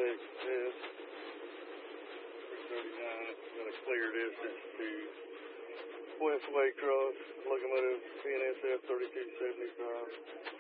XS 339. It's got a clear distance to West Waycross, locomotive PNSF 3275.